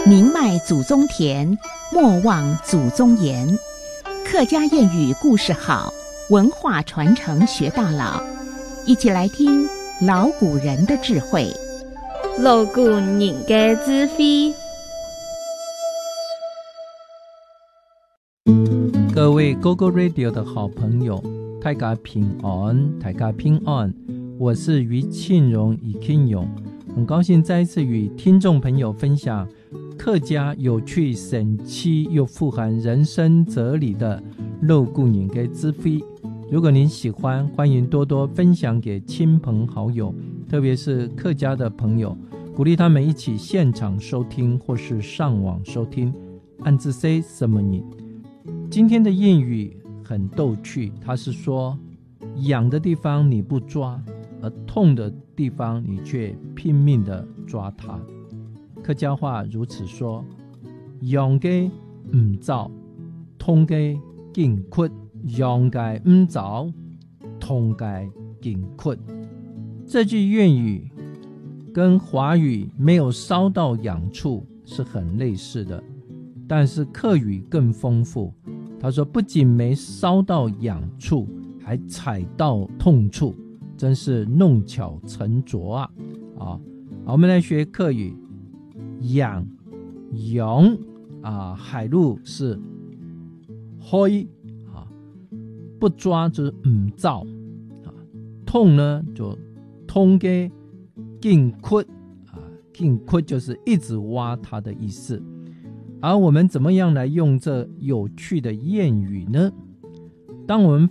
宁迈祖宗田，莫忘祖宗言。客家谚语故事好，文化传承学到老。一起来听老古人的智慧。 老古人的智慧。 各位 GoGo Radio 的好朋友，大家平安，大家平安。我是于庆荣，于庆荣，很高兴再一次与听众朋友分享客家有趣、神奇又富含人生哲理的老古人的智慧。如果您喜欢，欢迎多多分享给亲朋好友，特别是客家的朋友，鼓励他们一起现场收听或是上网收听。按字 say 什么你？今天的谚语很逗趣，它是说痒的地方你不抓，而痛的地方你却拼命的抓它。客家话如此说：痒的唔走，痛的紧屈；痒的唔走，痛的紧屈。这句谚语跟华语没有烧到痒处是很类似的，但是客语更丰富。他说不仅没烧到痒处，还踩到痛处，真是弄巧成拙啊！我们来学客语。痒勇海陆是灰不抓就是唔照痛呢就痛嘅紧屈紧屈就是一直挖它的意思。而我们怎么样来用这有趣的谚语呢？当我们